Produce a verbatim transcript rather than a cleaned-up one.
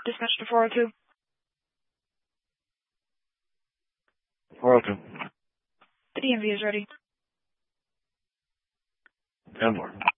Dispatch to four oh two. four oh two. The D M V is ready. ten four.